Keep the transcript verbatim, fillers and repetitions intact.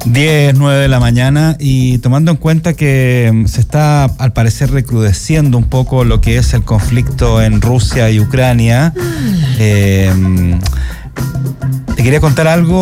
diez, nueve de la mañana, y tomando en cuenta que se está al parecer recrudeciendo un poco lo que es el conflicto en Rusia y Ucrania, eh, te quería contar algo